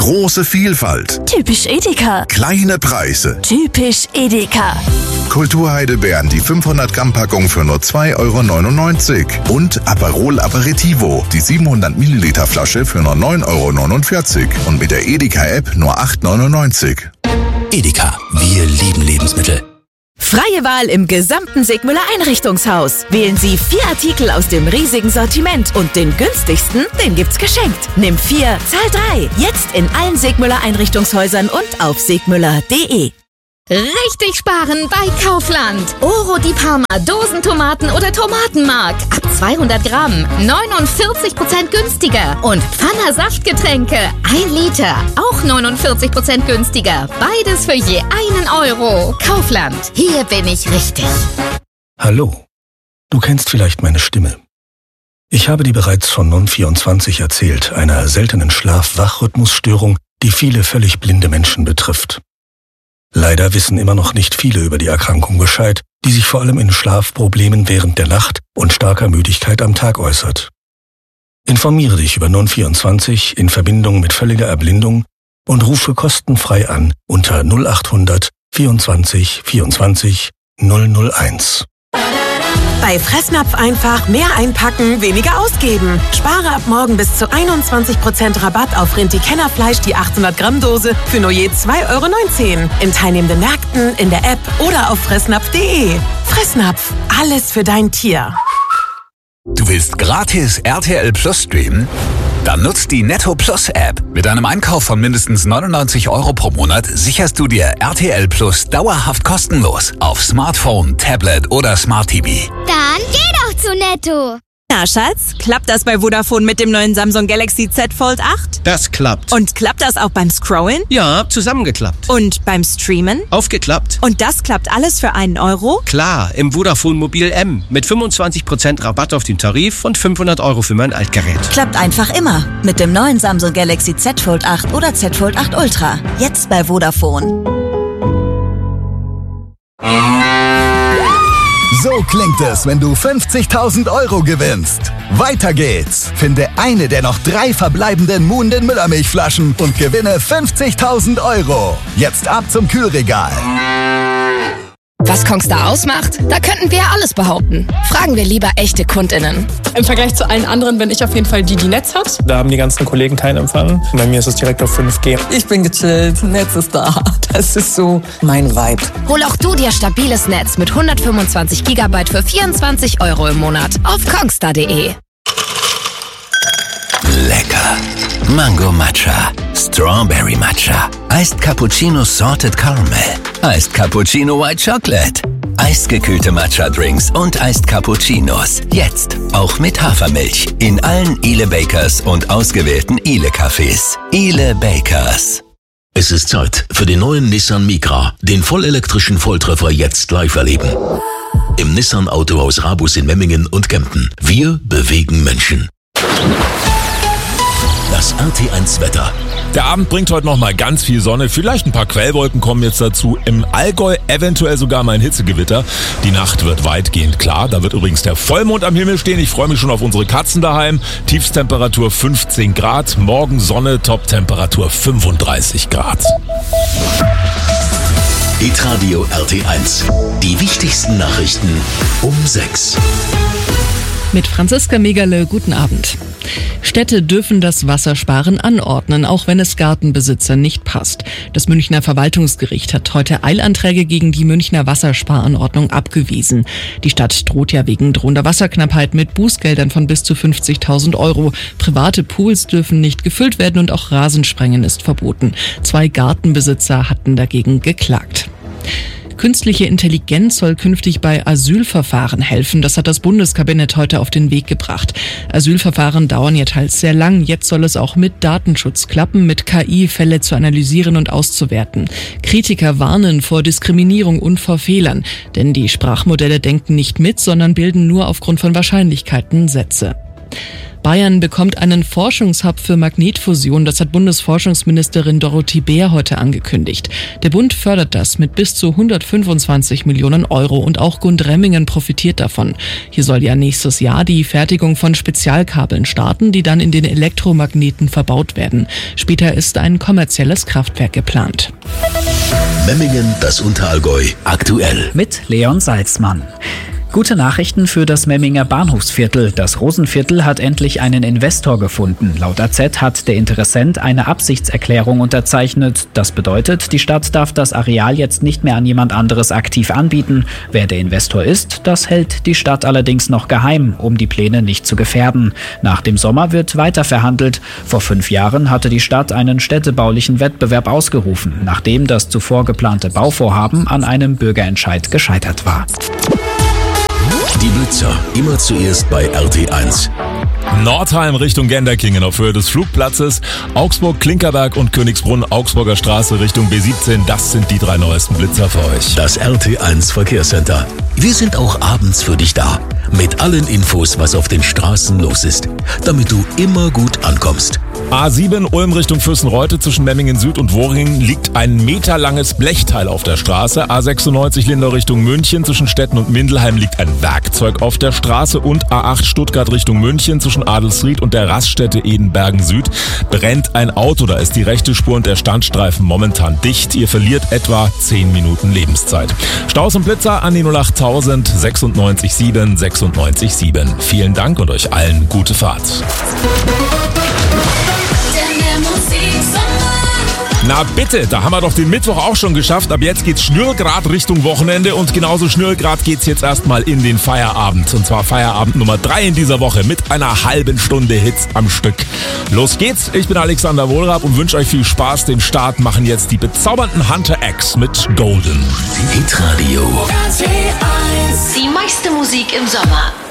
Große Vielfalt. Typisch Edeka. Kleine Preise. Typisch Edeka. Kulturheidelbeeren, die 500 Gramm Packung für nur 2,99 € und Aperol Aperitivo, die 700 Milliliter Flasche für nur 9,49 € und mit der Edeka-App nur 8,99 €. Edeka, wir lieben Lebensmittel. Freie Wahl im gesamten Sigmüller Einrichtungshaus. Wählen Sie 4 Artikel aus dem riesigen Sortiment und den günstigsten, den gibt's geschenkt. Nimm 4, zahl 3. Jetzt in allen Sigmüller Einrichtungshäusern und auf sigmüller.de. Richtig sparen bei Kaufland. Oro di Parma, Dosentomaten oder Tomatenmark. Ab 200 Gramm, 49% günstiger. Und Pfanner Saftgetränke, 1 Liter, auch 49% günstiger. Beides für je 1 €. Kaufland, hier bin ich richtig. Hallo, du kennst vielleicht meine Stimme. Ich habe dir bereits von Non24 erzählt, einer seltenen Schlaf-Wach-Rhythmusstörung, die viele völlig blinde Menschen betrifft. Leider wissen immer noch nicht viele über die Erkrankung Bescheid, die sich vor allem in Schlafproblemen während der Nacht und starker Müdigkeit am Tag äußert. Informiere dich über Non24 in Verbindung mit völliger Erblindung und rufe kostenfrei an unter 0800 24 24 001. Bei Fressnapf einfach mehr einpacken, weniger ausgeben. Spare ab morgen bis zu 21% Rabatt auf Rinti-Kennerfleisch, die 800 Gramm Dose für nur je 2,19 € in teilnehmenden Märkten, in der App oder auf fressnapf.de. Fressnapf, alles für dein Tier. Du willst gratis RTL Plus streamen? Dann nutzt die Netto Plus App. Mit einem Einkauf von mindestens 99 € pro Monat sicherst du dir RTL Plus dauerhaft kostenlos auf Smartphone, Tablet oder Smart TV. Dann geh doch zu Netto. Na, Schatz, klappt das bei Vodafone mit dem neuen Samsung Galaxy Z Fold 8? Das klappt. Und klappt das auch beim Scrollen? Ja, zusammengeklappt. Und beim Streamen? Aufgeklappt. Und das klappt alles für 1 €? Klar, im Vodafone Mobil M mit 25% Rabatt auf den Tarif und 500 € für mein Altgerät. Klappt einfach immer mit dem neuen Samsung Galaxy Z Fold 8 oder Z Fold 8 Ultra. Jetzt bei Vodafone. So klingt es, wenn du 50.000 € gewinnst. Weiter geht's. Finde eine der noch 3 verbleibenden Muhnden Müllermilchflaschen und gewinne 50.000 €. Jetzt ab zum Kühlregal. Was Kongstar ausmacht? Da könnten wir ja alles behaupten. Fragen wir lieber echte KundInnen. Im Vergleich zu allen anderen bin ich auf jeden Fall die Netz hat. Da haben die ganzen Kollegen keinen Empfang. Bei mir ist es direkt auf 5G. Ich bin gechillt, Netz ist da. Das ist so mein Vibe. Hol auch du dir stabiles Netz mit 125 GB für 24 € im Monat auf kongstar.de. Lecker. Mango Matcha, Strawberry Matcha, Iced Cappuccino Salted Caramel, Iced Cappuccino White Chocolate, eisgekühlte Matcha-Drinks und Iced Cappuccinos. Jetzt auch mit Hafermilch in allen Ile Bakers und ausgewählten Ile Cafés. Ile Bakers. Es ist Zeit für den neuen Nissan Micra, den vollelektrischen Volltreffer jetzt live erleben. Im Nissan Autohaus Rabus in Memmingen und Kempten. Wir bewegen Menschen. Das RT1 Wetter. Der Abend bringt heute noch mal ganz viel Sonne, vielleicht ein paar Quellwolken kommen jetzt dazu. Im Allgäu eventuell sogar mal ein Hitzegewitter. Die Nacht wird weitgehend klar. Da wird übrigens der Vollmond am Himmel stehen. Ich freue mich schon auf unsere Katzen daheim. Tiefstemperatur 15 Grad. Morgen Sonne, Toptemperatur 35 Grad. Hitradio RT1. Die wichtigsten Nachrichten um 6. Mit Franziska Megerle, guten Abend. Städte dürfen das Wassersparen anordnen, auch wenn es Gartenbesitzern nicht passt. Das Münchner Verwaltungsgericht hat heute Eilanträge gegen die Münchner Wassersparanordnung abgewiesen. Die Stadt droht ja wegen drohender Wasserknappheit mit Bußgeldern von bis zu 50.000 €. Private Pools dürfen nicht gefüllt werden und auch Rasensprengen ist verboten. 2 Gartenbesitzer hatten dagegen geklagt. Künstliche Intelligenz soll künftig bei Asylverfahren helfen. Das hat das Bundeskabinett heute auf den Weg gebracht. Asylverfahren dauern ja teils sehr lang. Jetzt soll es auch mit Datenschutz klappen, mit KI Fälle zu analysieren und auszuwerten. Kritiker warnen vor Diskriminierung und vor Fehlern. Denn die Sprachmodelle denken nicht mit, sondern bilden nur aufgrund von Wahrscheinlichkeiten Sätze. Bayern bekommt einen Forschungshub für Magnetfusion. Das hat Bundesforschungsministerin Dorothee Bär heute angekündigt. Der Bund fördert das mit bis zu 125 Millionen Euro und auch Gundremmingen profitiert davon. Hier soll ja nächstes Jahr die Fertigung von Spezialkabeln starten, die dann in den Elektromagneten verbaut werden. Später ist ein kommerzielles Kraftwerk geplant. Memmingen, das Unterallgäu, aktuell. Mit Leon Salzmann. Gute Nachrichten für das Memminger Bahnhofsviertel. Das Rosenviertel hat endlich einen Investor gefunden. Laut AZ hat der Interessent eine Absichtserklärung unterzeichnet. Das bedeutet, die Stadt darf das Areal jetzt nicht mehr an jemand anderes aktiv anbieten. Wer der Investor ist, das hält die Stadt allerdings noch geheim, um die Pläne nicht zu gefährden. Nach dem Sommer wird weiter verhandelt. Vor 5 Jahren hatte die Stadt einen städtebaulichen Wettbewerb ausgerufen, nachdem das zuvor geplante Bauvorhaben an einem Bürgerentscheid gescheitert war. Die Blitzer, immer zuerst bei RT1. Nordheim Richtung Genderkingen auf Höhe des Flugplatzes, Augsburg, Klinkerberg und Königsbrunn, Augsburger Straße Richtung B17. Das sind die 3 neuesten Blitzer für euch. Das RT1 Verkehrscenter. Wir sind auch abends für dich da. Mit allen Infos, was auf den Straßen los ist. Damit du immer gut ankommst. A7 Ulm Richtung Fürstenreute zwischen Memmingen Süd und Worringen liegt ein meterlanges Blechteil auf der Straße. A96 Lindau Richtung München zwischen Stetten und Mindelheim liegt ein Werkzeug auf der Straße. Und A8 Stuttgart Richtung München zwischen Adelsried und der Raststätte Edenbergen Süd brennt ein Auto. Da ist die rechte Spur und der Standstreifen momentan dicht. Ihr verliert etwa 10 Minuten Lebenszeit. Staus und Blitzer an die 08000 96 7 96 7. Vielen Dank und euch allen gute Fahrt. Na bitte, da haben wir doch den Mittwoch auch schon geschafft. Ab jetzt geht's schnürgrad Richtung Wochenende und genauso schnürgrad geht's jetzt erstmal in den Feierabend. Und zwar Feierabend Nummer 3 in dieser Woche mit einer halben Stunde Hits am Stück. Los geht's, ich bin Alexander Wohlrab und wünsche euch viel Spaß. Den Start machen jetzt die bezaubernden Hunter X mit Golden. Hitradio. Die meiste Musik im Sommer.